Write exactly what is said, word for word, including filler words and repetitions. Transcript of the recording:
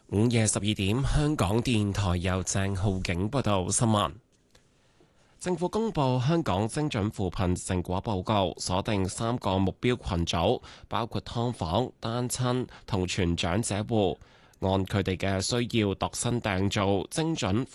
午夜十二點，香港電台由鄭浩景報道新聞。政府公布香港精準扶貧成果報告，鎖定三個目標群組，包括劏房、單親同全長者戶，按佢哋嘅需要度身訂造精準